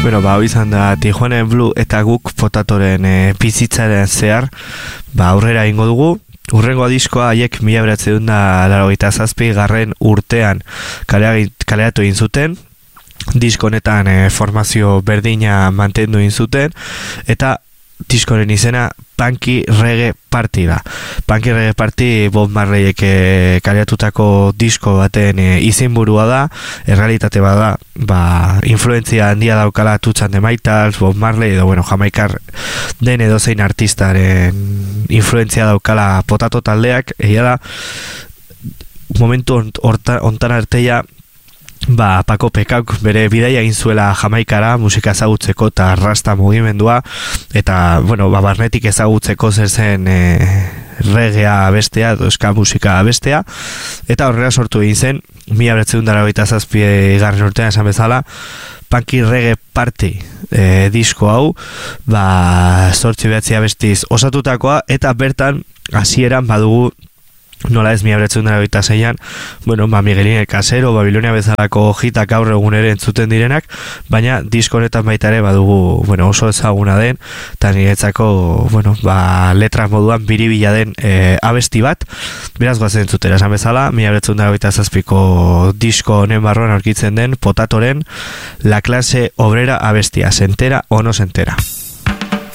Hau izan da Tijuana Blue eta guk potatoren bizitzaren zehar, aurrera ingo dugu. Urrengo diskoa haiek 1987 garren urtean kaleratu egin zuten. Disko honetan formazio berdina mantendu egin zuten, eta diskoren izena Punky Reggae Party da. Punky Reggae Party Bob Marleyek kaleratutako disko baten izenburua da, errealitate bada, influentzia handia daukala Touch and the Maytals, Bob Marley edo Jamaikar den edozein artistaren influentzia daukala potato taldeak, egia da momentu ontan arteia Paco Pekauk bere bidaia egin zuela Jamaikara musika ezagutzeko eta rasta mugimendua, eta barnetik ezagutzeko zer zen reggaea bestea edo ska musika bestea, eta horrela sortu egin zen 1987 garren urtean esan bezala Punky Reggae Party disko hau, 8 abestiz osatutakoa, eta bertan hasieran badugu nola ez 1986an, Miguelín el Casero, Babilonia bezalako hitak gaur egun ere entzuten direnak, baina disko honetan baita ere badugu, oso ezaguna den, eta niretzako, letra moduan biribila den abesti bat, beraz goazen entzutera, esan bezala, 1987ko disko honen barruan aurkitzen den potatoren La Clase Obrera abestia, se entera o no se entera.